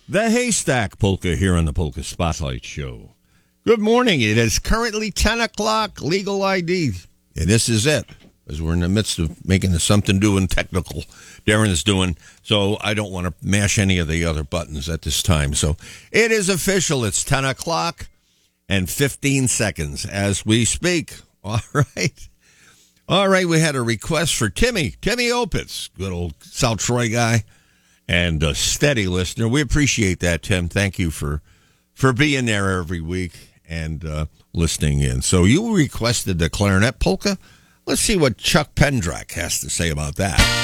The Haystack Polka here on the Polka Spotlight Show. Good morning. It is currently 10 o'clock, legal ID. And this is it, as we're in the midst of making the something doing technical Darren's doing. So I don't want to mash any of the other buttons at this time. So it is official. It's 10 o'clock and 15 seconds as we speak. All right. All right. We had a request for Timmy Opitz, good old South Troy guy. And a steady listener. We appreciate that, Tim. Thank you for being there every week and listening in. So you requested the clarinet polka. Let's see what Chuck Pendrak has to say about that.